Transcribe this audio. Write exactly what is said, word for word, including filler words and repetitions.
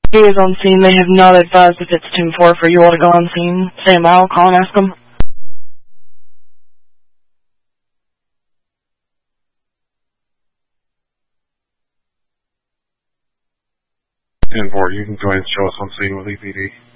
He is on scene. They have not advised if it's ten four for you all to go on scene. Sam, I'll call and ask them. ten four, you can go ahead and show us on scene with E P D.